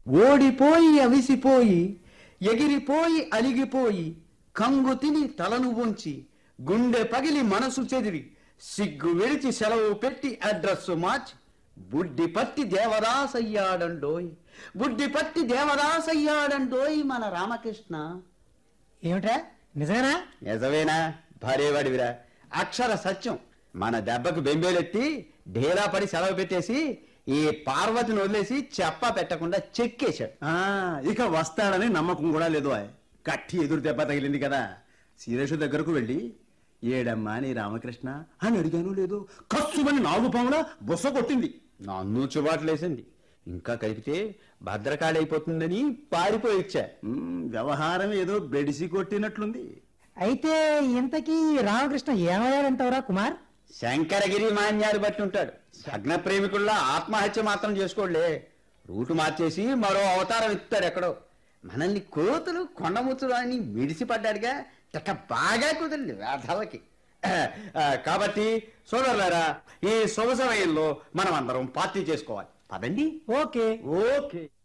ఓడిపోయి అవిసిపోయి ఎగిరిపోయి అలిగిపోయి కంగు తిని తలను వంచి గుండె పగిలి మనసు చెదిరి సిగ్గు విడిచి సెలవు పెట్టి అడ్రస్సు మార్చి బుడ్డి పట్టి దేవదాసయ్యాడండోయ్, బుడ్డి పట్టి దేవదాసయ్యాడండోయ్ మన రామకృష్ణ. ఏమిట్రా నిజమేనా? నిజమేనా భార్యవాడివిరా, అక్షర సత్యం. మన దెబ్బకు బెంబేలెత్తి ఢేలా పడి సెలవు పెట్టేసి ఈ పార్వతిని వదిలేసి చెప్ప పెట్టకుండా చెక్కేశాడు. ఇక వస్తాడని నమ్మకం కూడా లేదు. కట్టి ఎదురు దెబ్బ తగిలింది కదా. సీరేషు దగ్గరకు వెళ్ళి ఏడమ్మా నీ రామకృష్ణ అని అడిగాను లేదు, కస్సుమని 4 పాముల బుస కొట్టింది. నన్ను చుబాట్లేసింది. ఇంకా కలిపితే భద్రకాళి అయిపోతుందని పారిపోయి ఇచ్చా. వ్యవహారం ఏదో బెడిసి కొట్టినట్లుంది. అయితే ఇంతకీ రామకృష్ణ ఏమయ్యాడంటావురా కుమార్? శంకరగిరి మాన్యాలు బట్టి ఉంటాడు. సగ్న ప్రేమికుల్లా ఆత్మహత్య మాత్రం చేసుకోలే, రూటు మార్చేసి మరో అవతారం ఇస్తాడు ఎక్కడో. మనల్ని కోతులు కొండముచ్చులు అని మిడిసిపడ్డాడుగా, చక్క బాగా కుదిరింది వేధలకి. కాబట్టి సోదరులారా, ఈ శుభ సమయంలో మనం అందరం పార్టీ చేసుకోవాలి. పదండి. Okay okay.